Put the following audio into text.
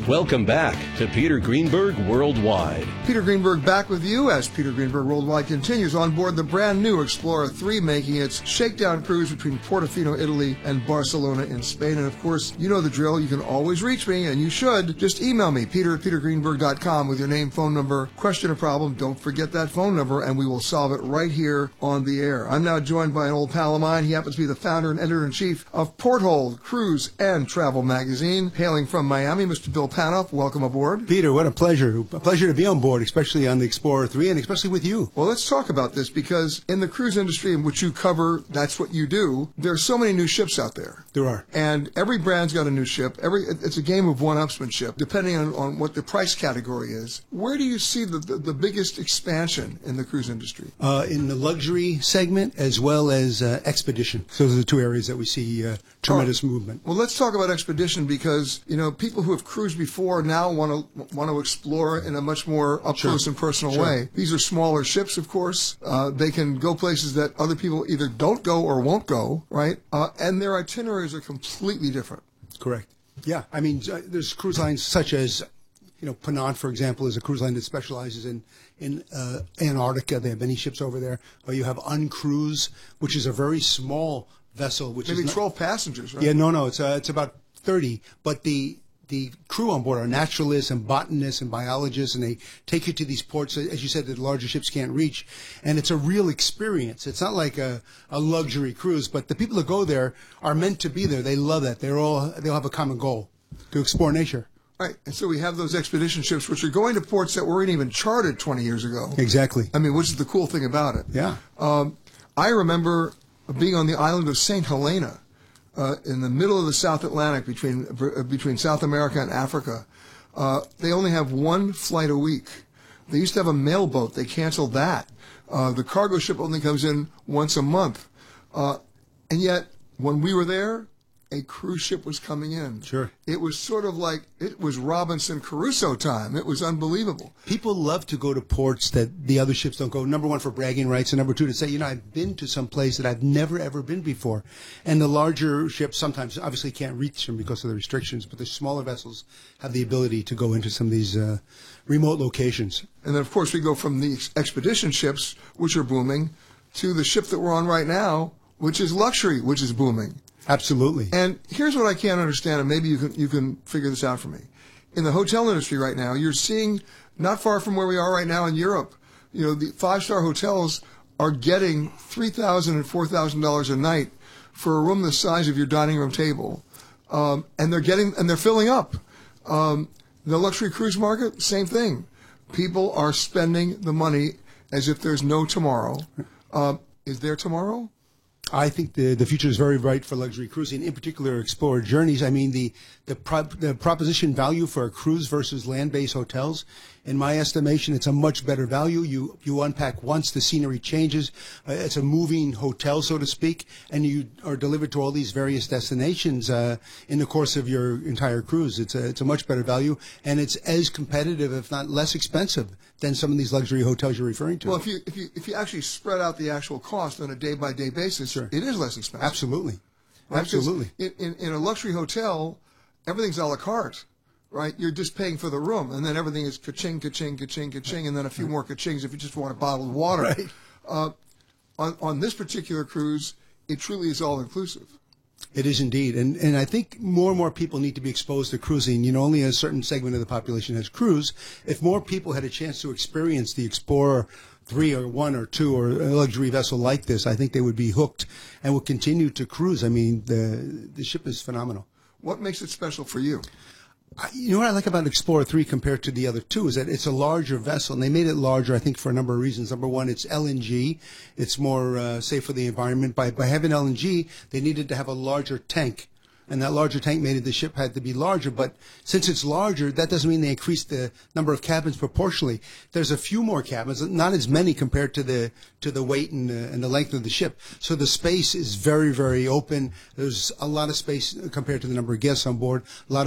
Welcome back to Peter Greenberg Worldwide. Peter Greenberg back with you as Peter Greenberg Worldwide continues on board the brand new Explorer 3, making its shakedown cruise between Portofino, Italy and Barcelona in Spain. And of course, you know the drill. You can always reach me, and you should. Just email me, peter@petergreenberg.com, with your name, phone number, question or problem. Don't forget that phone number, and we will solve it right here on the air. I'm now joined by an old pal of mine. He happens to be the founder and editor-in-chief of Porthole Cruise and Travel Magazine, hailing from Miami, Mr. Bill Panoff. Welcome aboard. Peter, what a pleasure. A pleasure to be on board, especially on the Explorer 3 and especially with you. Well, let's talk about this, because in the cruise industry in which you cover, that's what you do, there are so many new ships out there. There are. And every brand's got a new ship. It's a game of one-upsmanship, depending on what the price category is. Where do you see the biggest expansion in the cruise industry? In the luxury segment as well as expedition. So those are the two areas that we see tremendous movement. Well, let's talk about expedition, because, you know, people who have cruised before now want to explore in a much more up-close and personal way. These are smaller ships, of course. They can go places that other people either don't go or won't go, right? And their itineraries are completely different. Correct. Yeah. I mean, there's cruise lines such as, you know, Ponant, for example, is a cruise line that specializes in Antarctica. They have many ships over there. Or you have Uncruise, which is a very small vessel, which maybe is 12 passengers, right? Yeah, no, it's about 30. But the crew on board are naturalists and botanists and biologists, and they take you to these ports, as you said, that larger ships can't reach. And it's a real experience. It's not like a luxury cruise, but the people that go there are meant to be there. They love that. They'll have a common goal, to explore nature. Right. And so we have those expedition ships, which are going to ports that weren't even charted 20 years ago. Exactly. I mean, which is the cool thing about it. Yeah. I remember being on the island of St. Helena, in the middle of the South Atlantic, between South America and Africa. They only have one flight a week. They used to have a mailboat. They canceled that. The cargo ship only comes in once a month. And yet, when we were there, a cruise ship was coming in. Sure. It was sort of like, it was Robinson Crusoe time. It was unbelievable. People love to go to ports that the other ships don't go. Number one, for bragging rights, and number two, to say, you know, I've been to some place that I've never, ever been before. And the larger ships sometimes obviously can't reach them because of the restrictions, but the smaller vessels have the ability to go into some of these remote locations. And then, of course, we go from the expedition ships, which are booming, to the ship that we're on right now, which is luxury, which is booming. Absolutely. And here's what I can't understand, and maybe you can figure this out for me. In the hotel industry right now, you're seeing, not far from where we are right now in Europe, you know, the five-star hotels are getting $3,000 and $4,000 a night for a room the size of your dining room table, and they're filling up. The luxury cruise market, same thing. People are spending the money as if there's no tomorrow. Is there tomorrow? I think the future is very bright for luxury cruising, in particular Explorer Journeys. I mean, the proposition value for a cruise versus land-based hotels, in my estimation, it's a much better value. You unpack once, the scenery changes. It's a moving hotel, so to speak, and you are delivered to all these various destinations in the course of your entire cruise. It's a much better value, and it's as competitive, if not less expensive, than some of these luxury hotels you're referring to. Well, if you actually spread out the actual cost on a day-by-day basis, sure, it is less expensive. Absolutely. Right? Absolutely. In a luxury hotel, everything's a la carte, right? You're just paying for the room, and then everything is ka-ching, ka-ching, ka-ching, ka-ching, and then a few more ka-chings if you just want a bottle of water. Right. On this particular cruise, it truly is all-inclusive. It is indeed. And I think more and more people need to be exposed to cruising. You know, only a certain segment of the population has cruise. If more people had a chance to experience the Explorer 3 or 1 or 2 or a luxury vessel like this, I think they would be hooked and would continue to cruise. I mean, the ship is phenomenal. What makes it special for you? You know what I like about Explorer 3 compared to the other two is that it's a larger vessel, and they made it larger, I think, for a number of reasons. Number one, it's LNG. It's more safe for the environment. By having LNG, they needed to have a larger tank. And that larger tank made it the ship had to be larger. But since it's larger, that doesn't mean they increased the number of cabins proportionally. There's a few more cabins, not as many compared to the weight and the length of the ship. So the space is very, very open. There's a lot of space compared to the number of guests on board. A lot